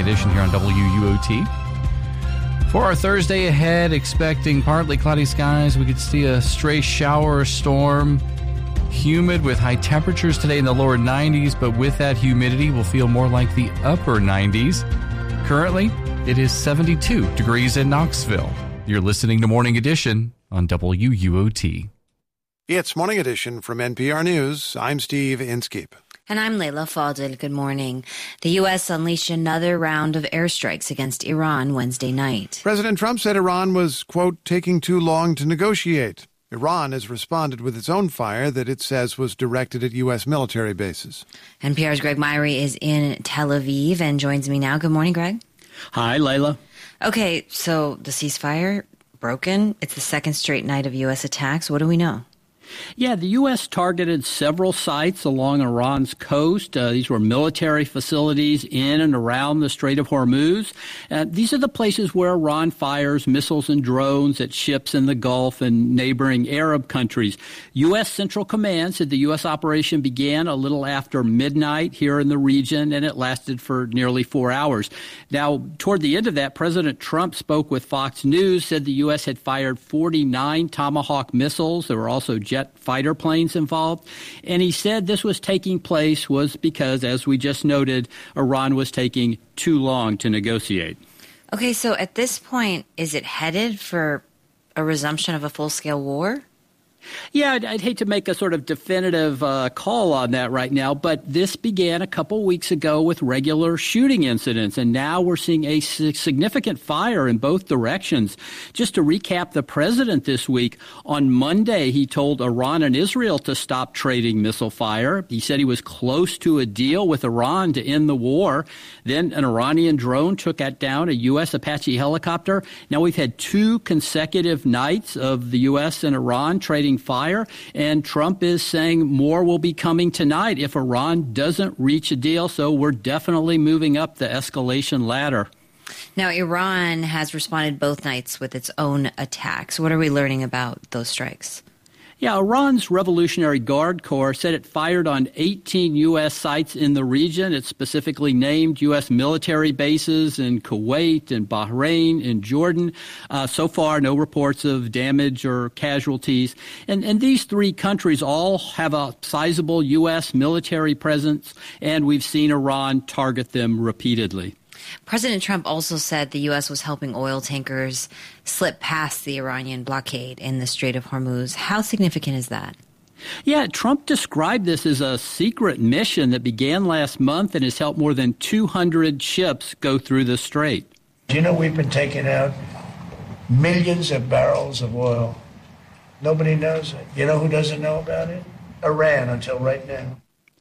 Edition here on WUOT. For our Thursday ahead, expecting partly cloudy skies. We could see a stray shower or storm. Humid with high temperatures today in the lower 90s, but with that humidity, we'll feel more like the upper 90s. Currently, it is 72 degrees in Knoxville. You're listening to Morning Edition on WUOT. It's Morning Edition from NPR News. I'm Steve Inskeep. And I'm Layla Fadel. Good morning. The U.S. unleashed another round of airstrikes against Iran Wednesday night. President Trump said Iran was, quote, taking too long to negotiate. Iran has responded with its own fire that it says was directed at U.S. military bases. NPR's Greg Myrie is in Tel Aviv and joins me now. Good morning, Greg. Hi, Layla. Okay, so the ceasefire broken. It's the second straight night of U.S. attacks. What do we know? Yeah, the U.S. targeted several sites along Iran's coast. These were military facilities in and around the Strait of Hormuz. These are the places where Iran fires missiles and drones at ships in the Gulf and neighboring Arab countries. U.S. Central Command said the U.S. operation began a little after midnight here in the region, and it lasted for nearly 4 hours. Now, toward the end of that, President Trump spoke with Fox News, said the U.S. had fired 49 Tomahawk missiles. There were also jet fighter planes involved. And he said this was taking place was because, as we just noted, Iran was taking too long to negotiate. Okay, so at this point, is it headed for a resumption of a full-scale war? Yeah, I'd hate to make a sort of definitive call on that right now, but this began a couple weeks ago with regular shooting incidents, and now we're seeing a significant fire in both directions. Just to recap the president this week, on Monday he told Iran and Israel to stop trading missile fire. He said he was close to a deal with Iran to end the war. Then an Iranian drone took down a U.S. Apache helicopter. Now we've had 2 consecutive nights of the U.S. and Iran trading fire, and Trump is saying more will be coming tonight if Iran doesn't reach a deal, so we're definitely moving up the escalation ladder. Now, Iran has responded both nights with its own attacks. What are we learning about those strikes? Yeah, Iran's Revolutionary Guard Corps said it fired on 18 U.S. sites in the region. It specifically named U.S. military bases in Kuwait and Bahrain and Jordan. So far, no reports of damage or casualties. And these 3 countries all have a sizable U.S. military presence, and we've seen Iran target them repeatedly. President Trump also said the U.S. was helping oil tankers slip past the Iranian blockade in the Strait of Hormuz. How significant is that? Yeah, Trump described this as a secret mission that began last month and has helped more than 200 ships go through the strait. You know, we've been taking out millions of barrels of oil. Nobody knows it. You know who doesn't know about it? Iran, until right now.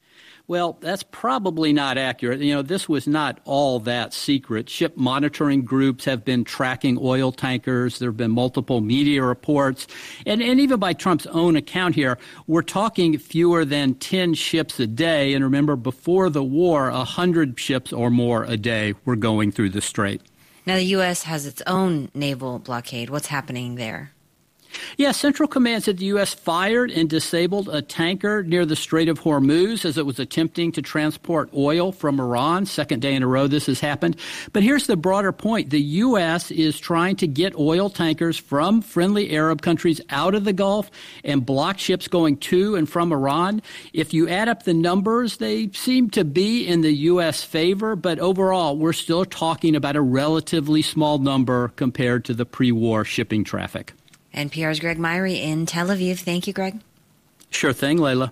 Well, that's probably not accurate. You know, this was not all that secret. Ship monitoring groups have been tracking oil tankers. There have been multiple media reports. And even by Trump's own account here, we're talking fewer than 10 ships a day. And remember, before the war, 100 ships or more a day were going through the strait. Now, the U.S. has its own naval blockade. What's happening there? Yeah, Central Command said the U.S. fired and disabled a tanker near the Strait of Hormuz as it was attempting to transport oil from Iran. Second day in a row this has happened. But here's the broader point. The U.S. is trying to get oil tankers from friendly Arab countries out of the Gulf and block ships going to and from Iran. If you add up the numbers, they seem to be in the U.S. favor. But overall, we're still talking about a relatively small number compared to the pre-war shipping traffic. NPR's Greg Myrie in Tel Aviv. Thank you, Greg. Sure thing, Layla.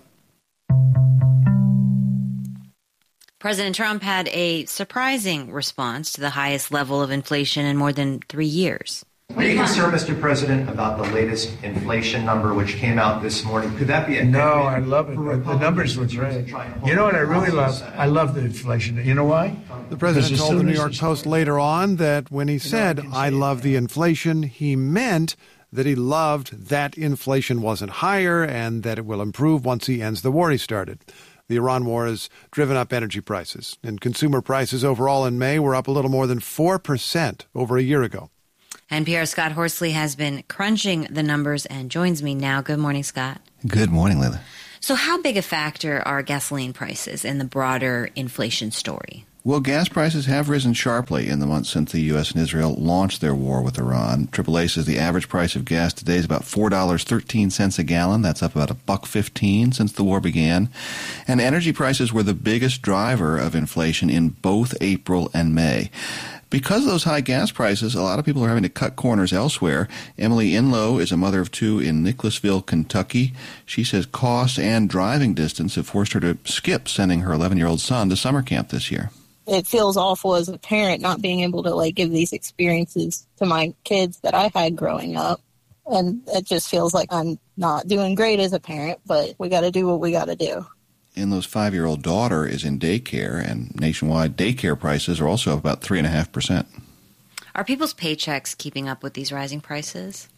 President Trump had a surprising response to the highest level of inflation in more than 3 years. Are you concerned, Mr. President, about the latest inflation number which came out this morning? Could that be a No, I love it. The numbers were great. You know what I really love? I love the inflation. You know why? The president told the New York Post later on that when he said, I love the inflation, he meant that he loved that inflation wasn't higher and that it will improve once he ends the war he started. The Iran war has driven up energy prices, and consumer prices overall in May were up a little more than 4% over a year ago. NPR's Scott Horsley has been crunching the numbers and joins me now. Good morning, Scott. Good morning, Lila. So how big a factor are gasoline prices in the broader inflation story? Well, gas prices have risen sharply in the months since the U.S. and Israel launched their war with Iran. AAA says the average price of gas today is about $4.13 a gallon. That's up about $1.15 since the war began. And energy prices were the biggest driver of inflation in both April and May. Because of those high gas prices, a lot of people are having to cut corners elsewhere. Emily Inlow is a mother of two in Nicholasville, Kentucky. She says cost and driving distance have forced her to skip sending her 11-year-old son to summer camp this year. It feels awful as a parent not being able to give these experiences to my kids that I had growing up. And it just feels like I'm not doing great as a parent, but we got to do what we got to do. Inlow's 5-year-old daughter is in daycare, and nationwide daycare prices are also up about 3.5%. Are people's paychecks keeping up with these rising prices?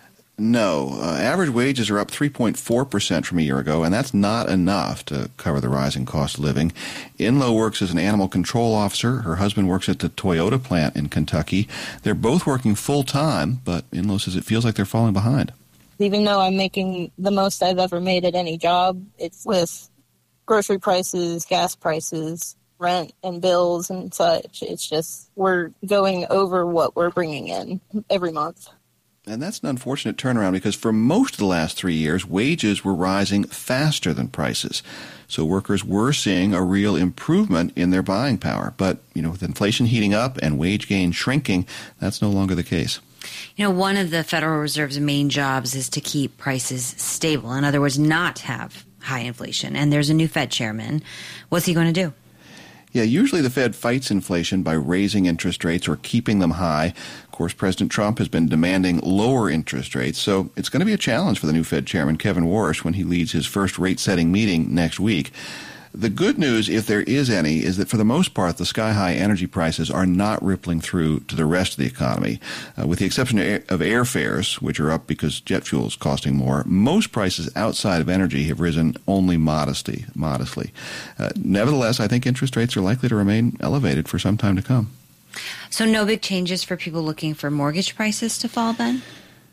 No. Average wages are up 3.4% from a year ago, and that's not enough to cover the rising cost of living. Inlow works as an animal control officer. Her husband works at the Toyota plant in Kentucky. They're both working full-time, but Inlow says it feels like they're falling behind. Even though I'm making the most I've ever made at any job, it's with grocery prices, gas prices, rent and bills and such. It's just we're going over what we're bringing in every month. And that's an unfortunate turnaround because for most of the last 3 years, wages were rising faster than prices. So workers were seeing a real improvement in their buying power. But, with inflation heating up and wage gain shrinking, that's no longer the case. One of the Federal Reserve's main jobs is to keep prices stable. In other words, not have high inflation. And there's a new Fed chairman. What's he going to do? Yeah, usually the Fed fights inflation by raising interest rates or keeping them high. Of course, President Trump has been demanding lower interest rates, so it's going to be a challenge for the new Fed chairman, Kevin Warsh, when he leads his first rate-setting meeting next week. The good news, if there is any, is that for the most part, the sky-high energy prices are not rippling through to the rest of the economy. With the exception of airfares, which are up because jet fuel is costing more, most prices outside of energy have risen only modestly. Nevertheless, I think interest rates are likely to remain elevated for some time to come. So no big changes for people looking for mortgage prices to fall then?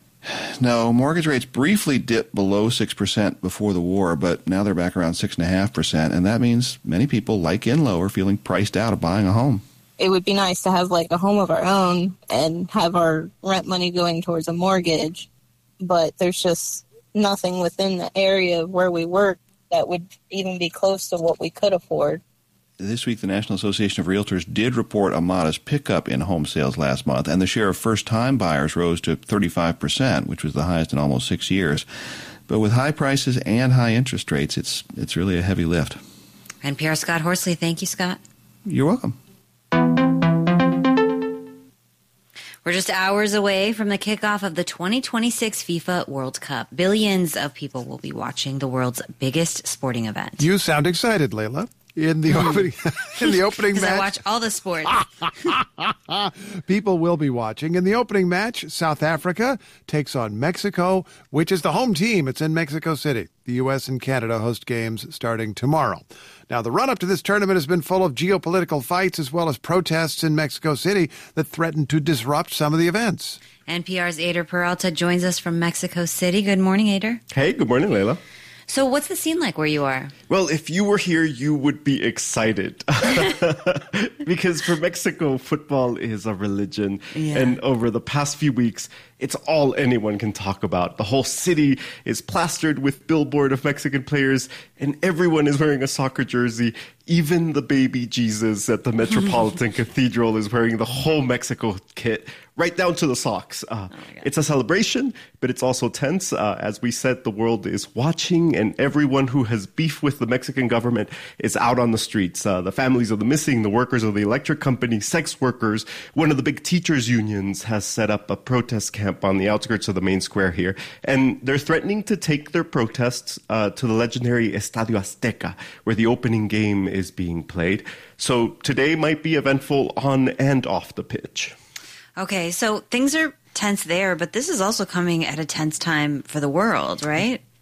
No, mortgage rates briefly dipped below 6% before the war, but now they're back around 6.5%, and that means many people, like Inlow, are feeling priced out of buying a home. It would be nice to have a home of our own and have our rent money going towards a mortgage, but there's just nothing within the area of where we work that would even be close to what we could afford. This week, the National Association of Realtors did report a modest pickup in home sales last month, and the share of first-time buyers rose to 35%, which was the highest in almost 6 years. But with high prices and high interest rates, it's really a heavy lift. NPR Scott Horsley. Thank you, Scott. You're welcome. We're just hours away from the kickoff of the 2026 FIFA World Cup. Billions of people will be watching the world's biggest sporting event. You sound excited, Layla. In the opening match, I watch all the sports. People will be watching. In the opening match, South Africa takes on Mexico, which is the home team. It's in Mexico City. The U.S. and Canada host games starting tomorrow. Now, the run-up to this tournament has been full of geopolitical fights as well as protests in Mexico City that threaten to disrupt some of the events. NPR's Ader Peralta joins us from Mexico City. Good morning, Ader. Hey, good morning, Layla. So what's the scene like where you are? Well, if you were here, you would be excited. Because for Mexico, football is a religion. Yeah. And over the past few weeks, it's all anyone can talk about. The whole city is plastered with billboard of Mexican players, and everyone is wearing a soccer jersey. Even the baby Jesus at the Metropolitan Cathedral is wearing the whole Mexico kit, right down to the socks. It's a celebration, but it's also tense. As we said, the world is watching, and everyone who has beef with the Mexican government is out on the streets. The families of the missing, the workers of the electric company, sex workers. One of the big teachers' unions has set up a protest camp on the outskirts of the main square here, and they're threatening to take their protests to the legendary Estadio Azteca, where the opening game is being played. So today might be eventful on and off the pitch. Okay, so things are tense there, but this is also coming at a tense time for the world, right?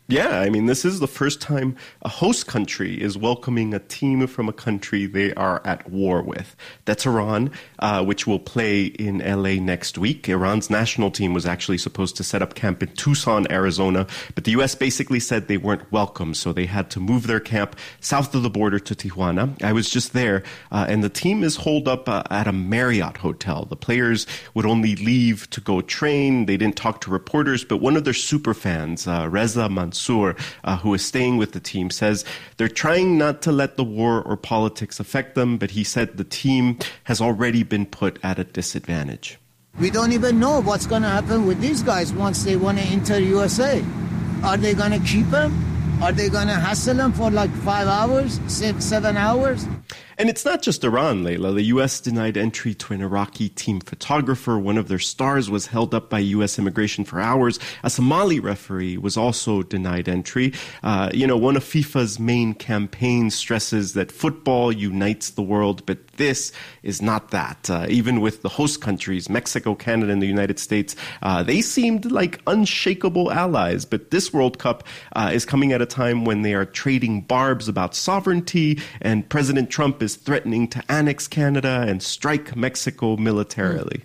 Yeah, I mean, this is the first time a host country is welcoming a team from a country they are at war with. That's Iran, which will play in LA next week. Iran's national team was actually supposed to set up camp in Tucson, Arizona, but the U.S. basically said they weren't welcome, so they had to move their camp south of the border to Tijuana. I was just there, and the team is holed up at a Marriott hotel. The players would only leave to go train. They didn't talk to reporters, but one of their super fans, Reza Mansour, who is staying with the team, says they're trying not to let the war or politics affect them, but he said the team has already been put at a disadvantage. We don't even know what's going to happen with these guys once they want to enter USA. Are they going to keep them? Are they going to hassle them for like 5 hours, 7 hours? And it's not just Iran, Layla. The U.S. denied entry to an Iraqi team photographer. One of their stars was held up by U.S. immigration for hours. A Somali referee was also denied entry. One of FIFA's main campaigns stresses that football unites the world, but this is not that. Even with the host countries, Mexico, Canada, and the United States, they seemed like unshakable allies. But this World Cup is coming at a time when they are trading barbs about sovereignty, and President Trump is threatening to annex Canada and strike Mexico militarily.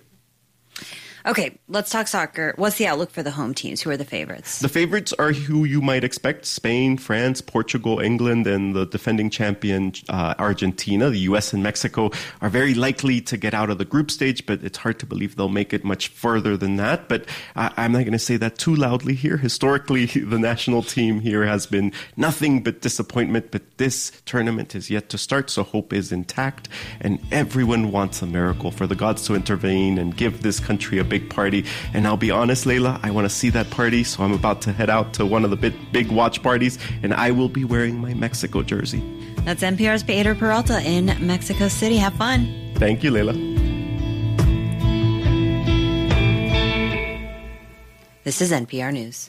Okay, let's talk soccer. What's the outlook for the home teams? Who are the favorites? The favorites are who you might expect: Spain, France, Portugal, England, and the defending champion Argentina. The U.S. and Mexico are very likely to get out of the group stage, but it's hard to believe they'll make it much further than that. But I'm not going to say that too loudly here. Historically, the national team here has been nothing but disappointment, but this tournament is yet to start, so hope is intact, and everyone wants a miracle for the gods to intervene and give this country a big party. And I'll be honest, Layla, I want to see that party, so I'm about to head out to one of the big watch parties, and I will be wearing my Mexico jersey. That's NPR's Pedro Peralta in Mexico City. Have fun. Thank you, Layla. This is NPR News.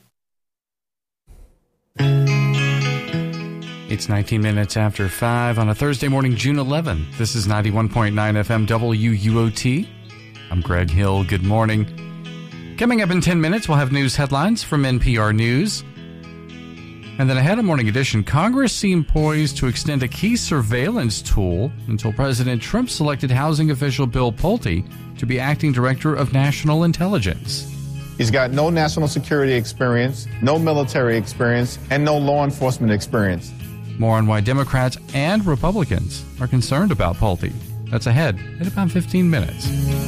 It's 19 minutes after 5 on a Thursday morning, June 11. This is 91.9 FM WUOT. I'm Greg Hill. Good morning. Coming up in 10 minutes, we'll have news headlines from NPR News. And then ahead of Morning Edition, Congress seemed poised to extend a key surveillance tool until President Trump selected housing official Bill Pulte to be acting director of national intelligence. He's got no national security experience, no military experience, and no law enforcement experience. More on why Democrats and Republicans are concerned about Pulte. That's ahead in about 15 minutes.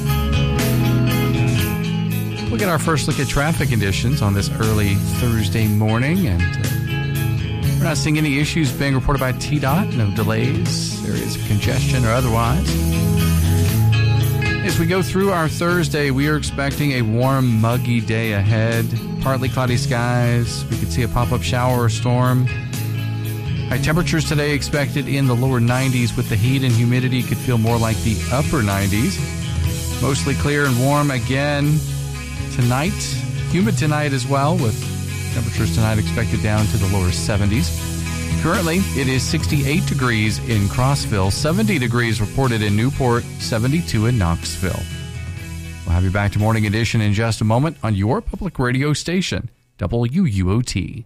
We'll get our first look at traffic conditions on this early Thursday morning, and we're not seeing any issues being reported by TDOT, no delays, areas of congestion or otherwise. As we go through our Thursday, we are expecting a warm, muggy day ahead. Partly cloudy skies. We could see a pop-up shower or storm. High temperatures today expected in the lower 90s. With the heat and humidity, could feel more like the upper 90s. Mostly clear and warm again tonight. Humid tonight as well, with temperatures tonight expected down to the lower 70s. Currently, it is 68 degrees in Crossville, 70 degrees reported in Newport, 72 in Knoxville. We'll have you back to Morning Edition in just a moment on your public radio station, WUOT.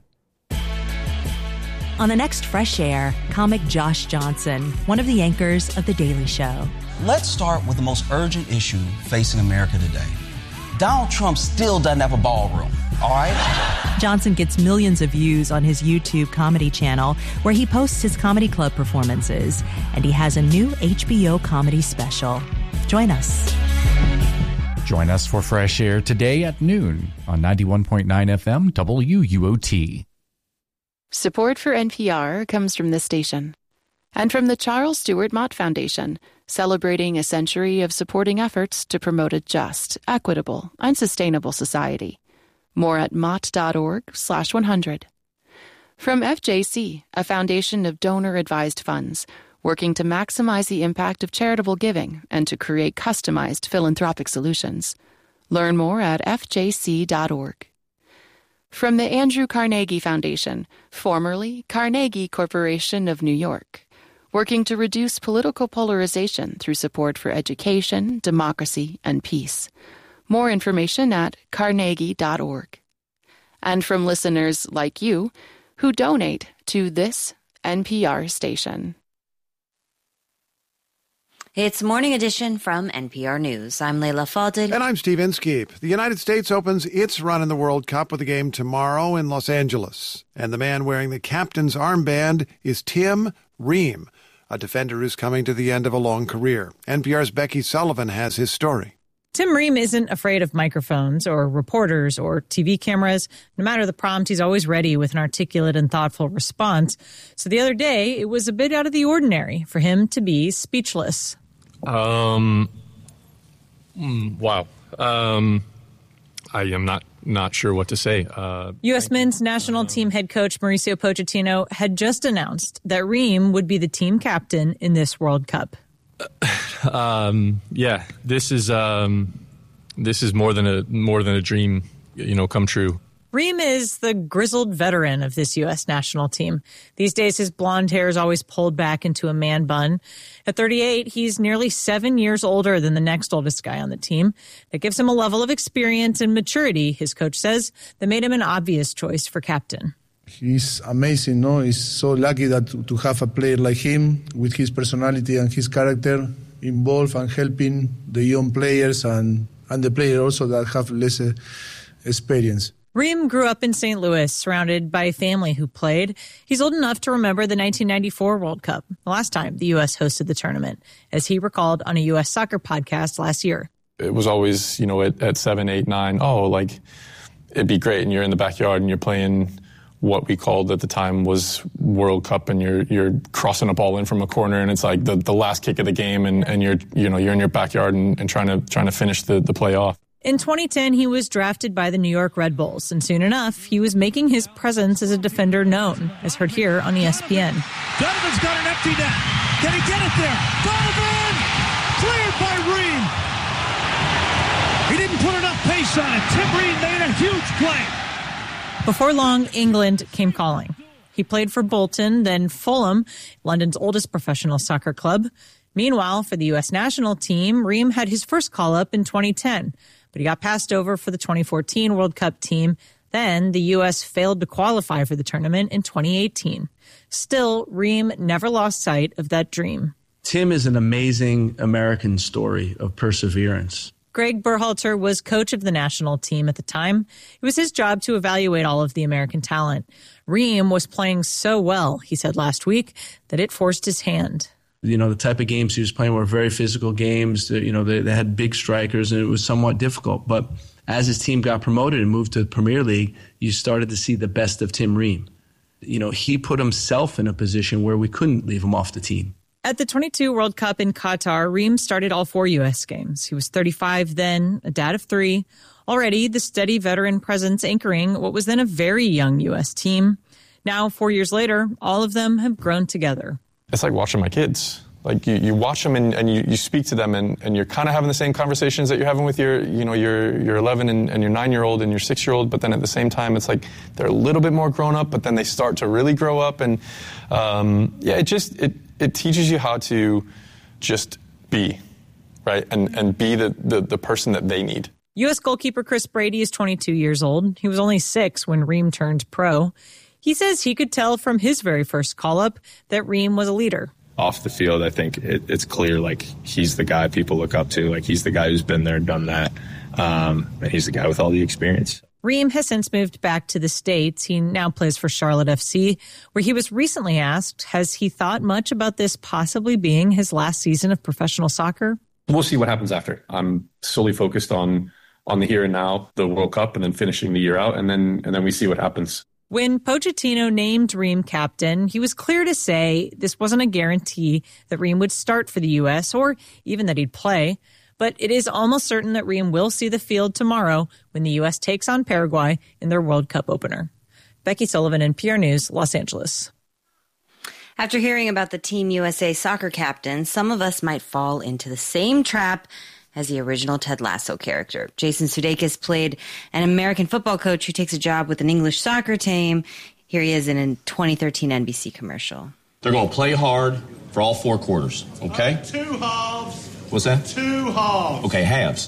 On the next Fresh Air, comic Josh Johnson, one of the anchors of The Daily Show. Let's start with the most urgent issue facing America today. Donald Trump still doesn't have a ballroom, all right? Johnson gets millions of views on his YouTube comedy channel, where he posts his comedy club performances, and he has a new HBO comedy special. Join us. Join us for Fresh Air today at noon on 91.9 FM WUOT. Support for NPR comes from this station and from the Charles Stewart Mott Foundation, celebrating a century of supporting efforts to promote a just, equitable, and sustainable society. More at mott.org/100. From FJC, a foundation of donor-advised funds, working to maximize the impact of charitable giving and to create customized philanthropic solutions. Learn more at fjc.org. From the Andrew Carnegie Foundation, formerly Carnegie Corporation of New York, working to reduce political polarization through support for education, democracy, and peace. More information at carnegie.org. And from listeners like you who donate to this NPR station. It's Morning Edition from NPR News. I'm Leila Fadel. And I'm Steve Inskeep. The United States opens its run in the World Cup with a game tomorrow in Los Angeles. And the man wearing the captain's armband is Tim Ream, a defender who's coming to the end of a long career. NPR's Becky Sullivan has his story. Tim Ream isn't afraid of microphones or reporters or TV cameras. No matter the prompt, he's always ready with an articulate and thoughtful response. So the other day, it was a bit out of the ordinary for him to be speechless. Wow. I am not sure what to say. U.S. men's national team head coach Mauricio Pochettino had just announced that Ream would be the team captain in this World Cup. Yeah, this is more than a dream, come true. Ream is the grizzled veteran of this U.S. national team. These days, his blonde hair is always pulled back into a man bun. At 38, he's nearly 7 years older than the next oldest guy on the team. That gives him a level of experience and maturity, his coach says, that made him an obvious choice for captain. He's amazing, no? He's so lucky that to have a player like him with his personality and his character involved and helping the young players and the players also that have less experience. Ream grew up in St. Louis, surrounded by a family who played. He's old enough to remember the 1994 World Cup, the last time the U.S. hosted the tournament, as he recalled on a U.S. soccer podcast last year. It was always, at 7, 8, 9, it'd be great, and you're in the backyard and you're playing what we called at the time was World Cup, and you're crossing a ball in from a corner, and it's like the last kick of the game, and you're in your backyard and trying to finish the play off. In 2010, he was drafted by the New York Red Bulls, and soon enough, he was making his presence as a defender known, as heard here on ESPN. Donovan's got an empty net. Can he get it there? Donovan! Cleared by Ream. He didn't put enough pace on it. Tim Ream made a huge play. Before long, England came calling. He played for Bolton, then Fulham, London's oldest professional soccer club. Meanwhile, for the U.S. national team, Ream had his first call-up in 2010, but he got passed over for the 2014 World Cup team. Then the U.S. failed to qualify for the tournament in 2018. Still, Ream never lost sight of that dream. Tim is an amazing American story of perseverance. Greg Berhalter was coach of the national team at the time. It was his job to evaluate all of the American talent. Ream was playing so well, he said last week, that it forced his hand. The type of games he was playing were very physical games. They had big strikers, and it was somewhat difficult. But as his team got promoted and moved to the Premier League, you started to see the best of Tim Ream. He put himself in a position where we couldn't leave him off the team. At the 22 World Cup in Qatar, Ream started all 4 U.S. games. He was 35 then, a dad of 3. Already, the steady veteran presence anchoring what was then a very young U.S. team. Now, 4 years later, all of them have grown together. It's like watching my kids. Like you watch them and you speak to them and you're kind of having the same conversations that you're having with your 11 and your 9-year-old and your 6-year-old. But then at the same time, it's like they're a little bit more grown up, but then they start to really grow up. And it teaches you how to just be, right? And be the person that they need. U.S. goalkeeper Chris Brady is 22 years old. He was only 6 when Ream turned pro. He says he could tell from his very first call-up that Ream was a leader. Off the field, I think it's clear, like, he's the guy people look up to. Like, he's the guy who's been there, done that. And he's the guy with all the experience. Ream has since moved back to the States. He now plays for Charlotte FC, where he was recently asked, has he thought much about this possibly being his last season of professional soccer? We'll see what happens after. I'm solely focused on the here and now, the World Cup, and then finishing the year out, and then we see what happens. When Pochettino named Ream captain, he was clear to say this wasn't a guarantee that Ream would start for the U.S. or even that he'd play. But it is almost certain that Ream will see the field tomorrow when the U.S. takes on Paraguay in their World Cup opener. Becky Sullivan, NPR News, Los Angeles. After hearing about the Team USA soccer captain, some of us might fall into the same trap as the original Ted Lasso character. Jason Sudeikis played an American football coach who takes a job with an English soccer team. Here he is in a 2013 NBC commercial. They're going to play hard for all 4 quarters, okay? 2 halves. What's that? 2 halves. Okay, halves.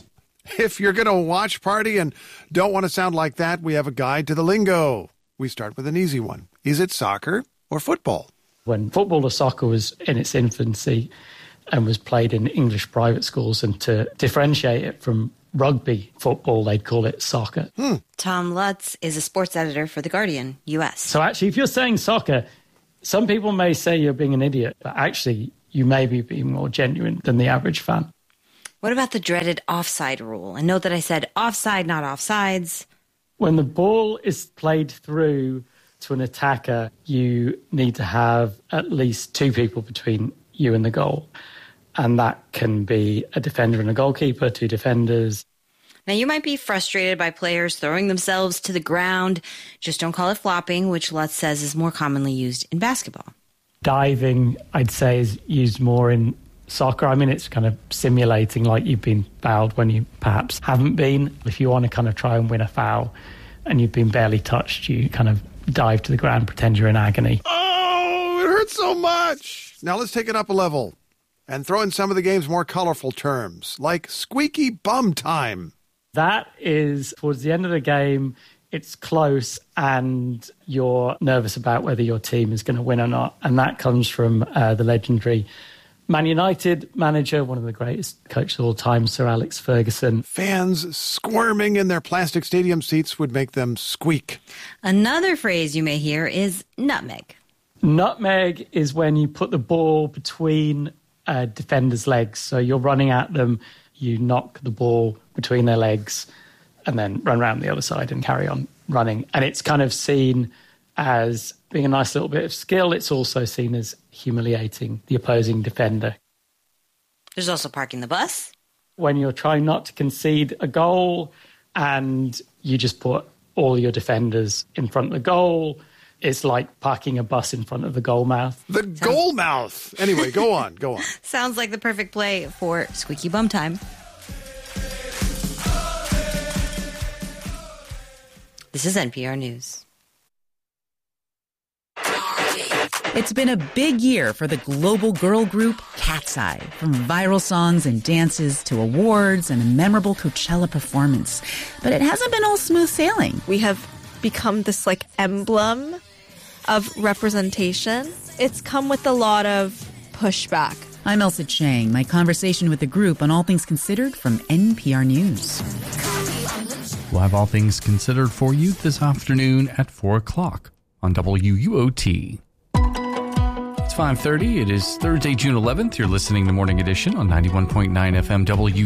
If you're going to watch party and don't want to sound like that, we have a guide to the lingo. We start with an easy one. Is it soccer or football? When football or soccer was in its infancy and was played in English private schools, and to differentiate it from rugby football, they'd call it soccer. Tom Lutz is a sports editor for The Guardian, U.S. So actually, if you're saying soccer, some people may say you're being an idiot, but actually you may be being more genuine than the average fan. What about the dreaded offside rule? And note that I said offside, not offsides. When the ball is played through to an attacker, you need to have at least two people between you and the goal. And that can be a defender and a goalkeeper, two defenders. Now, you might be frustrated by players throwing themselves to the ground. Just don't call it flopping, which Lutz says is more commonly used in basketball. Diving, I'd say, is used more in soccer. I mean, it's kind of simulating like you've been fouled when you perhaps haven't been. If you want to kind of try and win a foul and you've been barely touched, you kind of dive to the ground, pretend you're in agony. Oh, it hurts so much. Now let's take it up a level and throw in some of the game's more colorful terms, like squeaky bum time. That is towards the end of the game. It's close and you're nervous about whether your team is going to win or not. And that comes from the legendary Man United manager, one of the greatest coaches of all time, Sir Alex Ferguson. Fans squirming in their plastic stadium seats would make them squeak. Another phrase you may hear is nutmeg. Nutmeg is when you put the ball between a defender's legs. So you're running at them, you knock the ball between their legs and then run around the other side and carry on running. And it's kind of seen as being a nice little bit of skill. It's also seen as humiliating the opposing defender. There's also parking the bus. When you're trying not to concede a goal and you just put all your defenders in front of the goal, it's like parking a bus in front of the goal mouth. The goal mouth! Anyway, go on. Sounds like the perfect play for squeaky bum time. This is NPR News. It's been a big year for the global girl group Cat's Eye. From viral songs and dances to awards and a memorable Coachella performance. But it hasn't been all smooth sailing. We have become this emblem of representation. It's come with a lot of pushback. I'm Elsa Chang. My conversation with the group on All Things Considered from NPR News. We'll have All Things Considered for you this afternoon at 4 o'clock on WUOT. It's 5:30. It is Thursday, June 11th. You're listening to Morning Edition on 91.9 FM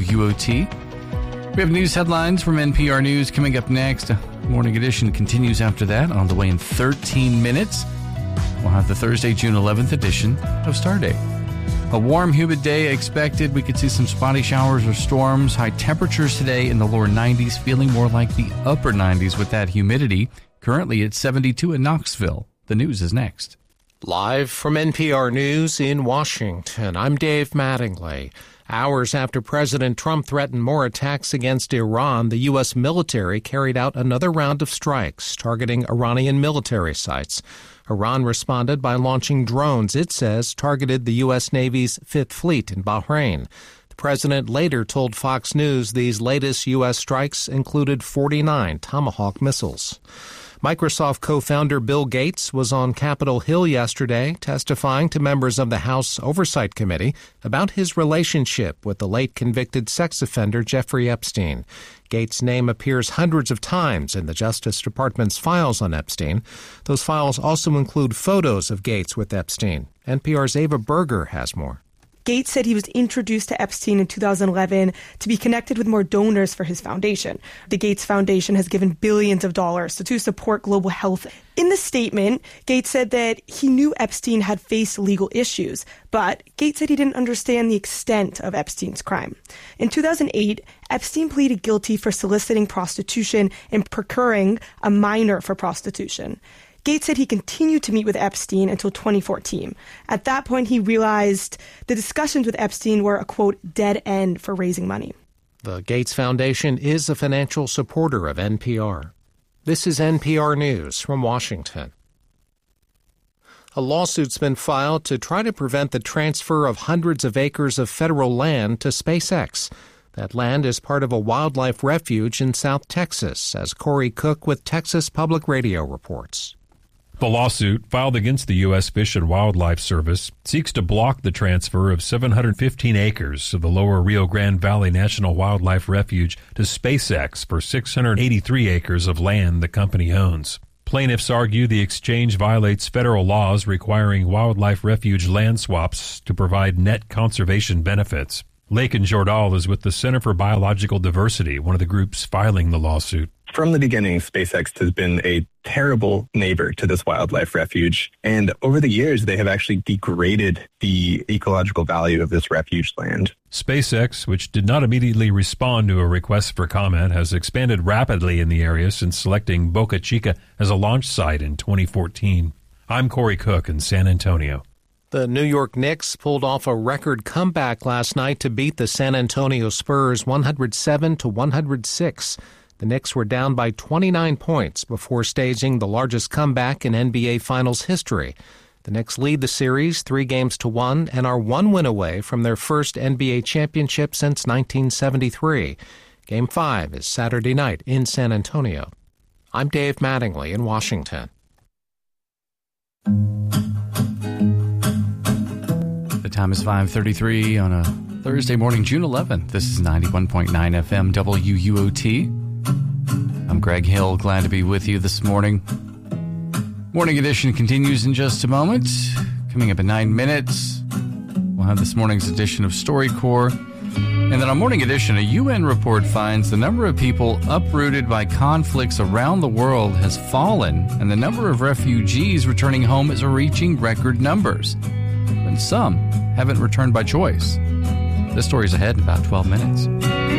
WUOT. We have news headlines from NPR News coming up next. Morning Edition continues after that, on the way in 13 minutes. We'll have the Thursday, June 11th edition of Stardate. A warm, humid day expected. We could see some spotty showers or storms. High temperatures today in the lower 90s, feeling more like the upper 90s with that humidity. Currently it's 72 in Knoxville. The news is next. Live from NPR News in Washington, I'm Dave Mattingly. Hours after President Trump threatened more attacks against Iran, the U.S. military carried out another round of strikes targeting Iranian military sites. Iran responded by launching drones, it says, targeted the U.S. Navy's Fifth Fleet in Bahrain. The president later told Fox News these latest U.S. strikes included 49 Tomahawk missiles. Microsoft co-founder Bill Gates was on Capitol Hill yesterday testifying to members of the House Oversight Committee about his relationship with the late convicted sex offender Jeffrey Epstein. Gates' name appears hundreds of times in the Justice Department's files on Epstein. Those files also include photos of Gates with Epstein. NPR's Ava Berger has more. Gates said he was introduced to Epstein in 2011 to be connected with more donors for his foundation. The Gates Foundation has given billions of dollars to support global health. In the statement, Gates said that he knew Epstein had faced legal issues, but Gates said he didn't understand the extent of Epstein's crime. In 2008, Epstein pleaded guilty for soliciting prostitution and procuring a minor for prostitution. Gates said he continued to meet with Epstein until 2014. At that point, he realized the discussions with Epstein were a, quote, dead end for raising money. The Gates Foundation is a financial supporter of NPR. This is NPR News from Washington. A lawsuit's been filed to try to prevent the transfer of hundreds of acres of federal land to SpaceX. That land is part of a wildlife refuge in South Texas, as Corey Cook with Texas Public Radio reports. The lawsuit, filed against the U.S. Fish and Wildlife Service, seeks to block the transfer of 715 acres of the lower Rio Grande Valley National Wildlife Refuge to SpaceX for 683 acres of land the company owns. Plaintiffs argue the exchange violates federal laws requiring wildlife refuge land swaps to provide net conservation benefits. Lakin Jordal is with the Center for Biological Diversity, one of the groups filing the lawsuit. From the beginning, SpaceX has been a terrible neighbor to this wildlife refuge. And over the years, they have actually degraded the ecological value of this refuge land. SpaceX, which did not immediately respond to a request for comment, has expanded rapidly in the area since selecting Boca Chica as a launch site in 2014. I'm Corey Cook in San Antonio. The New York Knicks pulled off a record comeback last night to beat the San Antonio Spurs 107-106. The Knicks were down by 29 points before staging the largest comeback in NBA Finals history. The Knicks lead the series 3-1 and are 1 win away from their first NBA championship since 1973. Game 5 is Saturday night in San Antonio. I'm Dave Mattingly in Washington. The time is 5:33 on a Thursday morning, June 11th. This is 91.9 FM WUOT. I'm Greg Hill, glad to be with you this morning. Morning edition continues in just a moment. Coming up in 9 minutes, we'll have this morning's edition of StoryCorps. And then on Morning Edition, a UN report finds the number of people uprooted by conflicts around the world has fallen, and the number of refugees returning home is reaching record numbers. And some haven't returned by choice. This story's ahead in about 12 minutes.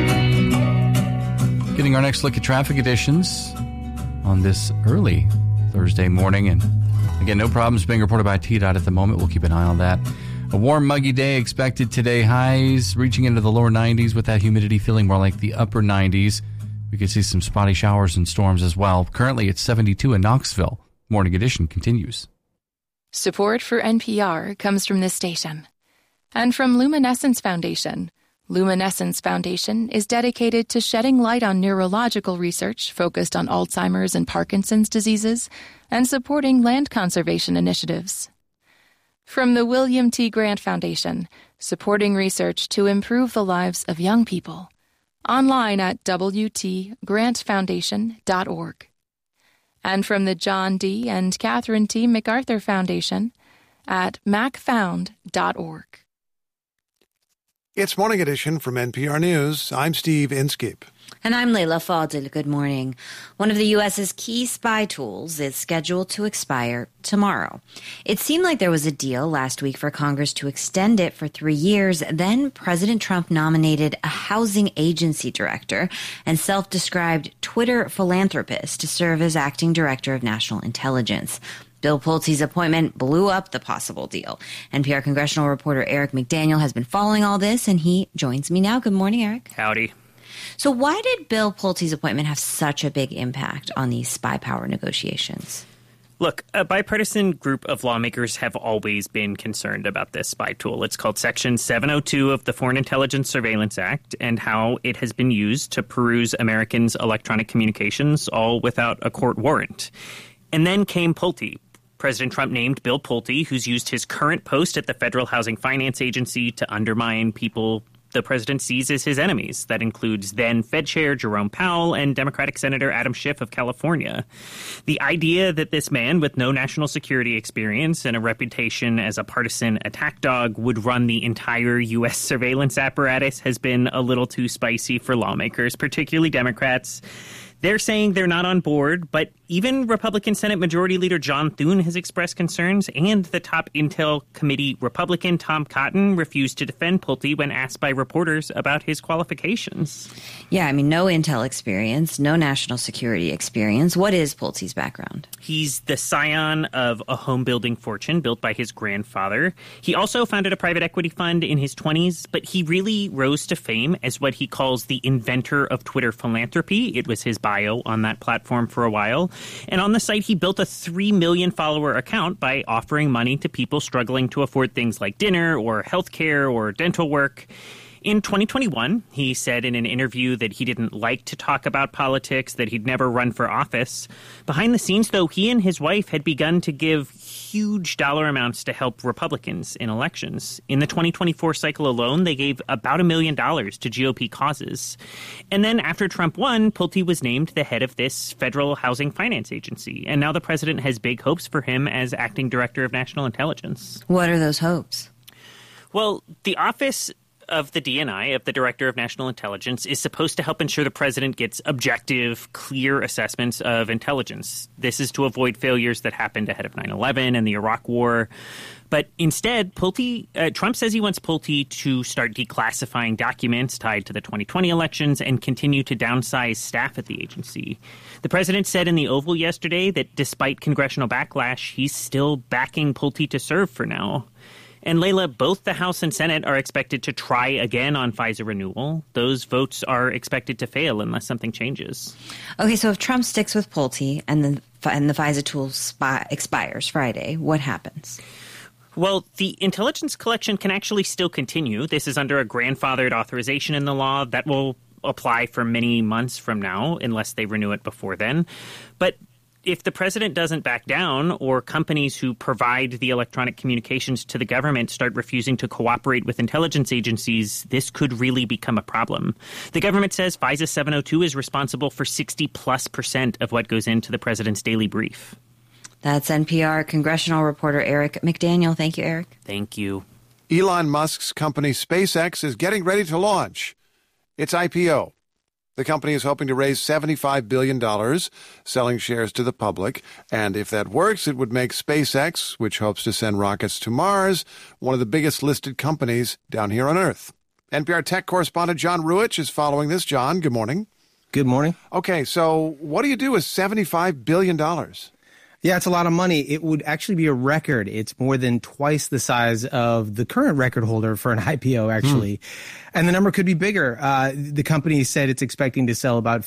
Getting our next look at traffic additions on this early Thursday morning. And again, no problems being reported by TDOT at the moment. We'll keep an eye on that. A warm, muggy day expected today. Highs reaching into the lower 90s with that humidity feeling more like the upper 90s. We could see some spotty showers and storms as well. Currently, it's 72 in Knoxville. Morning Edition continues. Support for NPR comes from this station and from Luminescence Foundation. Luminescence Foundation is dedicated to shedding light on neurological research focused on Alzheimer's and Parkinson's diseases and supporting land conservation initiatives. From the William T. Grant Foundation, supporting research to improve the lives of young people. Online at wtgrantfoundation.org. And from the John D. and Catherine T. MacArthur Foundation at macfound.org. It's Morning Edition from NPR News. I'm Steve Inskeep. And I'm Leila Fadil. Good morning. One of the U.S.'s key spy tools is scheduled to expire tomorrow. It seemed like there was a deal last week for Congress to extend it for 3 years. Then President Trump nominated a housing agency director and self-described Twitter philanthropist to serve as acting director of national intelligence. Bill Pulte's appointment blew up the possible deal. NPR congressional reporter Eric McDaniel has been following all this, and he joins me now. Good morning, Eric. Howdy. So why did Bill Pulte's appointment have such a big impact on these spy power negotiations? Look, a bipartisan group of lawmakers have always been concerned about this spy tool. It's called Section 702 of the Foreign Intelligence Surveillance Act, and how it has been used to peruse Americans' electronic communications, all without a court warrant. And then came Pulte. President Trump named Bill Pulte, who's used his current post at the Federal Housing Finance Agency to undermine people the president sees as his enemies. That includes then Fed Chair Jerome Powell and Democratic Senator Adam Schiff of California. The idea that this man with no national security experience and a reputation as a partisan attack dog would run the entire U.S. surveillance apparatus has been a little too spicy for lawmakers, particularly Democrats. They're saying they're not on board, but even Republican Senate Majority Leader John Thune has expressed concerns, and the top Intel Committee Republican Tom Cotton refused to defend Pulte when asked by reporters about his qualifications. Yeah, I mean, no Intel experience, no national security experience. What is Pulte's background? He's the scion of a home building fortune built by his grandfather. He also founded a private equity fund in his 20s, but he really rose to fame as what he calls the inventor of Twitter philanthropy. It was his bio on that platform for a while. And on the site, he built a 3 million follower account by offering money to people struggling to afford things like dinner or healthcare or dental work. In 2021, he said in an interview that he didn't like to talk about politics, that he'd never run for office. Behind the scenes, though, he and his wife had begun to give huge dollar amounts to help Republicans in elections. In the 2024 cycle alone, they gave about $1 million to GOP causes. And then after Trump won, Pulte was named the head of this federal housing finance agency. And now the president has big hopes for him as acting director of national intelligence. What are those hopes? Well, the office of the DNI, of the Director of National Intelligence, is supposed to help ensure the president gets objective, clear assessments of intelligence. This is to avoid failures that happened ahead of 9/11 and the Iraq War. But instead, Trump says he wants Pulte to start declassifying documents tied to the 2020 elections and continue to downsize staff at the agency. The president said in the Oval yesterday that despite congressional backlash, he's still backing Pulte to serve for now. And Layla, both the House and Senate are expected to try again on FISA renewal. Those votes are expected to fail unless something changes. Okay, so if Trump sticks with Pulte and the FISA tool expires Friday, what happens? Well, the intelligence collection can actually still continue. This is under a grandfathered authorization in the law that will apply for many months from now unless they renew it before then. But if the president doesn't back down, or companies who provide the electronic communications to the government start refusing to cooperate with intelligence agencies, this could really become a problem. The government says FISA 702 is responsible for 60+% of what goes into the president's daily brief. That's NPR congressional reporter Eric McDaniel. Thank you, Eric. Thank you. Elon Musk's company SpaceX is getting ready to launch its IPO. The company is hoping to raise $75 billion, selling shares to the public. And if that works, it would make SpaceX, which hopes to send rockets to Mars, one of the biggest listed companies down here on Earth. NPR tech correspondent John Ruich is following this. John, good morning. Good morning. Okay, so what do you do with $75 billion? Yeah, it's a lot of money. It would actually be a record. It's more than twice the size of the current record holder for an IPO, actually. And the number could be bigger. The company said it's expecting to sell about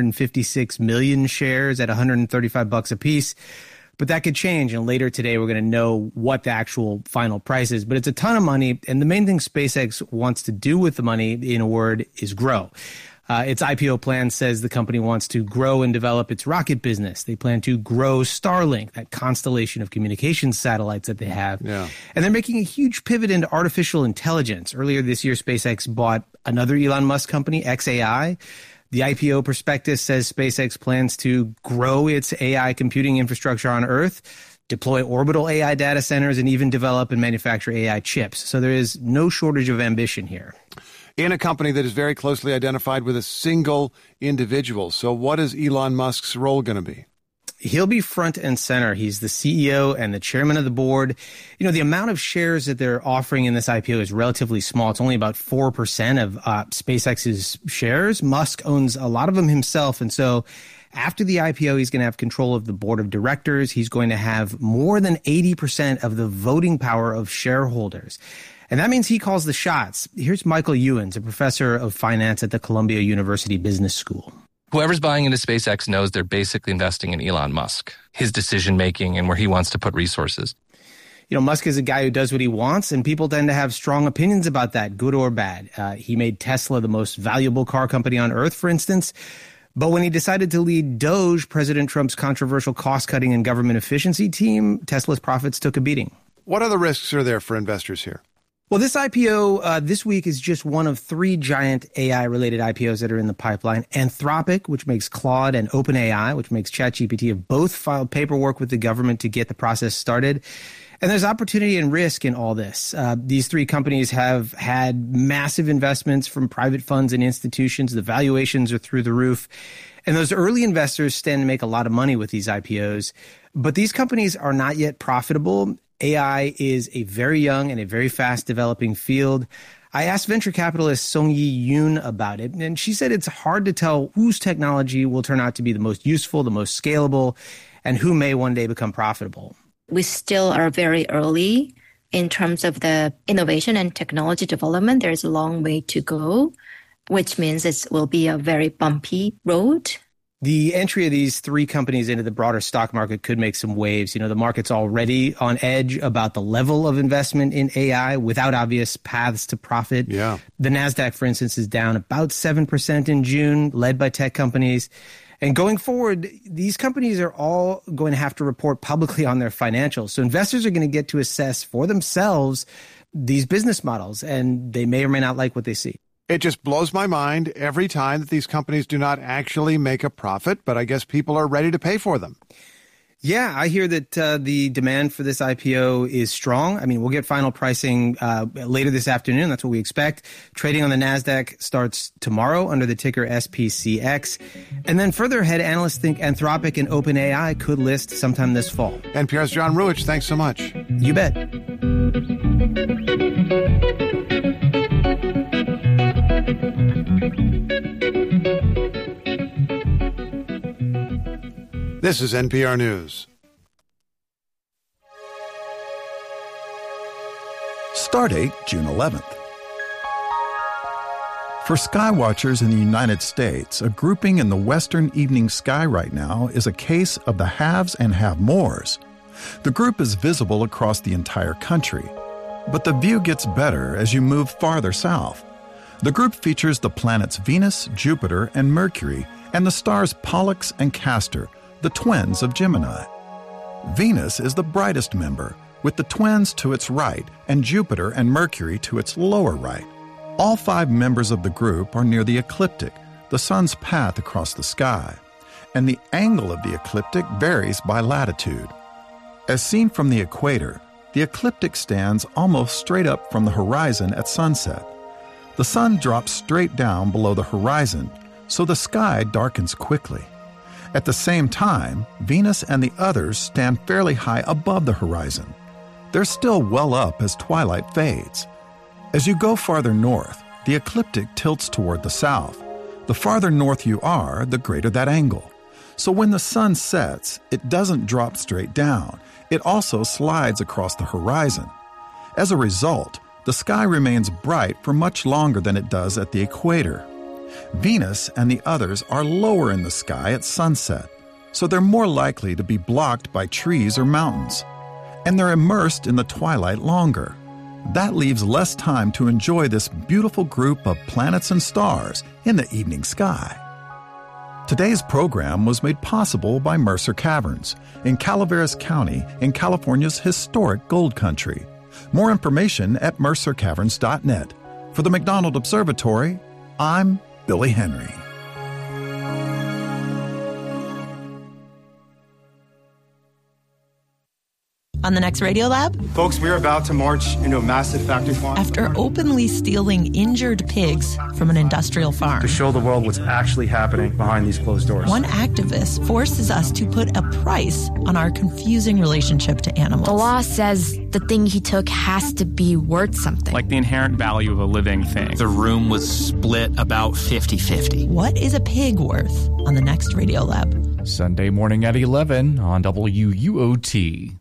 556 million shares at $135 a piece. But that could change. And later today, we're going to know what the actual final price is. But it's a ton of money. And the main thing SpaceX wants to do with the money, in a word, is grow. Its IPO plan says the company wants to grow and develop its rocket business. They plan to grow Starlink, that constellation of communications satellites that they have. Yeah. And they're making a huge pivot into artificial intelligence. Earlier this year, SpaceX bought another Elon Musk company, xAI. The IPO prospectus says SpaceX plans to grow its AI computing infrastructure on Earth, deploy orbital AI data centers, and even develop and manufacture AI chips. So there is no shortage of ambition here. In a company that is very closely identified with a single individual. So what is Elon Musk's role going to be? He'll be front and center. He's the CEO and the chairman of the board. You know, the amount of shares that they're offering in this IPO is relatively small. It's only about 4% of SpaceX's shares. Musk owns a lot of them himself. And so after the IPO, he's going to have control of the board of directors. He's going to have more than 80% of the voting power of shareholders. And that means he calls the shots. Here's Michael Ewens, a professor of finance at the Columbia University Business School. Whoever's buying into SpaceX knows they're basically investing in Elon Musk, his decision-making and where he wants to put resources. You know, Musk is a guy who does what he wants, and people tend to have strong opinions about that, good or bad. He made Tesla the most valuable car company on Earth, for instance. But when he decided to lead DOGE, President Trump's controversial cost-cutting and government efficiency team, Tesla's profits took a beating. What other risks are there for investors here? Well, this IPO this week is just one of 3 giant AI-related IPOs that are in the pipeline. Anthropic, which makes Claude, and OpenAI, which makes ChatGPT, have both filed paperwork with the government to get the process started. And there's opportunity and risk in all this. These 3 companies have had massive investments from private funds and institutions. The valuations are through the roof. And those early investors stand to make a lot of money with these IPOs. But these companies are not yet profitable. AI is a very young and a very fast developing field. I asked venture capitalist Songyi Yoon about it, and she said it's hard to tell whose technology will turn out to be the most useful, the most scalable, and who may one day become profitable. We still are very early in terms of the innovation and technology development. There's a long way to go, which means it will be a very bumpy road. The entry of these three companies into the broader stock market could make some waves. The market's already on edge about the level of investment in AI without obvious paths to profit. Yeah. The NASDAQ, for instance, is down about 7% in June, led by tech companies. And going forward, these companies are all going to have to report publicly on their financials. So investors are going to get to assess for themselves these business models, and they may or may not like what they see. It just blows my mind every time that these companies do not actually make a profit, but I guess people are ready to pay for them. Yeah, I hear that the demand for this IPO is strong. I mean, we'll get final pricing later this afternoon. That's what we expect. Trading on the NASDAQ starts tomorrow under the ticker SPCX. And then further ahead, analysts think Anthropic and OpenAI could list sometime this fall. NPR's John Ruwitch, thanks so much. You bet. This is NPR News. Stardate, June 11th. For skywatchers in the United States, a grouping in the western evening sky right now is a case of the haves and have-mores. The group is visible across the entire country, but the view gets better as you move farther south. The group features the planets Venus, Jupiter, and Mercury, and the stars Pollux and Castor, the twins of Gemini. Venus is the brightest member, with the twins to its right and Jupiter and Mercury to its lower right. All 5 members of the group are near the ecliptic, the sun's path across the sky, and the angle of the ecliptic varies by latitude. As seen from the equator, the ecliptic stands almost straight up from the horizon at sunset. The sun drops straight down below the horizon, so the sky darkens quickly. At the same time, Venus and the others stand fairly high above the horizon. They're still well up as twilight fades. As you go farther north, the ecliptic tilts toward the south. The farther north you are, the greater that angle. So when the sun sets, it doesn't drop straight down. It also slides across the horizon. As a result, the sky remains bright for much longer than it does at the equator. Venus and the others are lower in the sky at sunset, so they're more likely to be blocked by trees or mountains. And they're immersed in the twilight longer. That leaves less time to enjoy this beautiful group of planets and stars in the evening sky. Today's program was made possible by Mercer Caverns in Calaveras County in California's historic gold country. More information at mercercaverns.net. For the McDonald Observatory, I'm Billy Henry. On the next Radiolab? Folks, we're about to march into a massive factory farm. After openly stealing injured pigs from an industrial farm. To show the world what's actually happening behind these closed doors. One activist forces us to put a price on our confusing relationship to animals. The law says the thing he took has to be worth something. Like the inherent value of a living thing. The room was split about 50-50. What is a pig worth on the next Radiolab? Sunday morning at 11 on WUOT.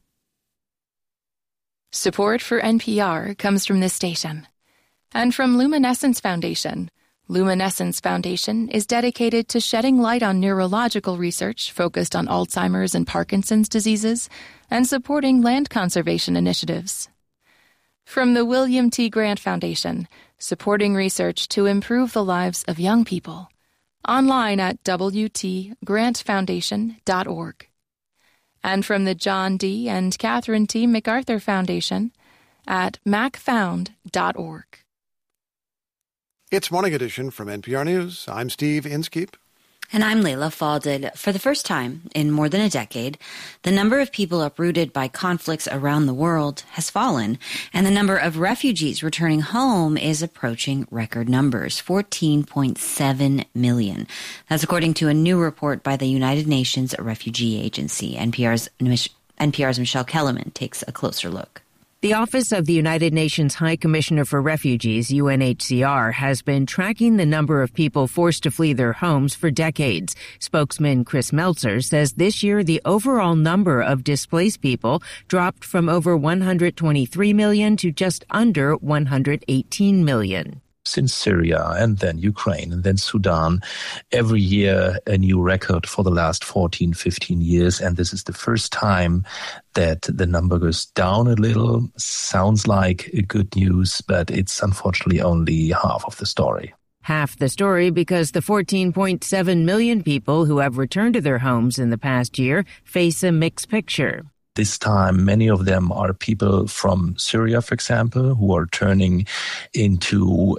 Support for NPR comes from this station and from Luminescence Foundation. Luminescence Foundation is dedicated to shedding light on neurological research focused on Alzheimer's and Parkinson's diseases and supporting land conservation initiatives. From the William T. Grant Foundation, supporting research to improve the lives of young people. Online at wtgrantfoundation.org. And from the John D. and Catherine T. MacArthur Foundation at macfound.org. It's Morning Edition from NPR News. I'm Steve Inskeep. And I'm Layla Falded. For the first time in more than a decade, the number of people uprooted by conflicts around the world has fallen, and the number of refugees returning home is approaching record numbers, 14.7 million. That's according to a new report by the United Nations Refugee Agency. NPR's Michelle Kellerman takes a closer look. The Office of the United Nations High Commissioner for Refugees, UNHCR, has been tracking the number of people forced to flee their homes for decades. Spokesman Chris Meltzer says this year the overall number of displaced people dropped from over 123 million to just under 118 million. since Syria and then Ukraine and then Sudan. Every year a new record for the last 14, 15 years. And this is the first time that the number goes down a little. Sounds like good news, but it's unfortunately only half of the story. Half the story because the 14.7 million people who have returned to their homes in the past year face a mixed picture. This time, many of them are people from Syria, for example, who are turning into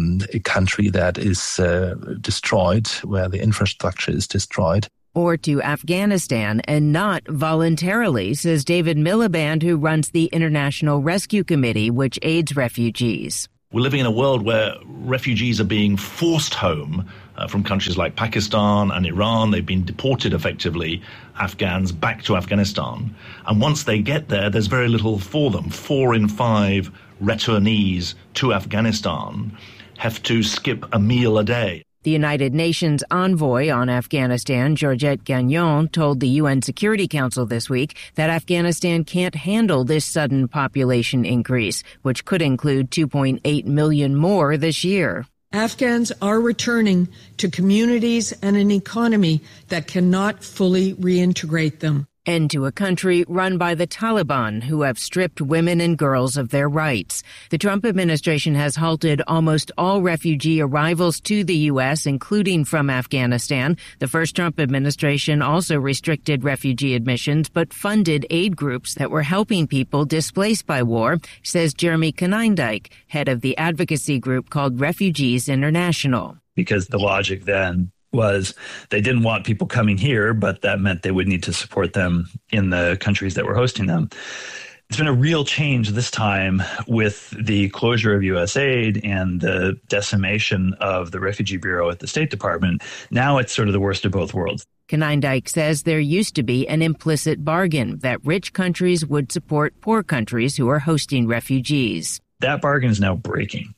a country that is destroyed, where the infrastructure is destroyed. Or to Afghanistan, and not voluntarily, says David Miliband, who runs the International Rescue Committee, which aids refugees. We're living in a world where refugees are being forced home from countries like Pakistan and Iran. They've been deported effectively, Afghans, back to Afghanistan. And once they get there, there's very little for them. 4 in 5 returnees to Afghanistan have to skip a meal a day. The United Nations envoy on Afghanistan, Georgette Gagnon, told the UN Security Council this week that Afghanistan can't handle this sudden population increase, which could include 2.8 million more this year. Afghans are returning to communities and an economy that cannot fully reintegrate them. And to a country run by the Taliban, who have stripped women and girls of their rights. The Trump administration has halted almost all refugee arrivals to the U.S., including from Afghanistan. The first Trump administration also restricted refugee admissions, but funded aid groups that were helping people displaced by war, says Jeremy Konyndyk, head of the advocacy group called Refugees International. Because the logic then was they didn't want people coming here, but that meant they would need to support them in the countries that were hosting them. It's been a real change this time with the closure of USAID and the decimation of the Refugee Bureau at the State Department. Now it's sort of the worst of both worlds. Konyndyk says there used to be an implicit bargain that rich countries would support poor countries who are hosting refugees. That bargain is now breaking,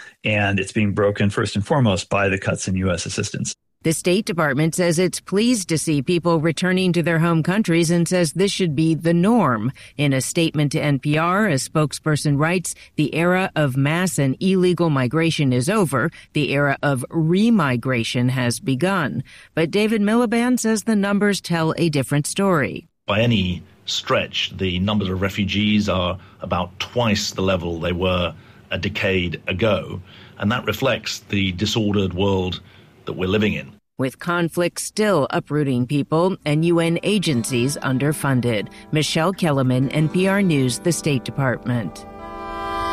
and it's being broken first and foremost by the cuts in U.S. assistance. The State Department says it's pleased to see people returning to their home countries and says this should be the norm. In a statement to NPR, a spokesperson writes, the era of mass and illegal migration is over. The era of remigration has begun. But David Miliband says the numbers tell a different story. By any stretch, the numbers of refugees are about twice the level they were a decade ago. And that reflects the disordered world that we're living in. With conflict still uprooting people and UN agencies underfunded. Michelle Kellerman, NPR News, the State Department.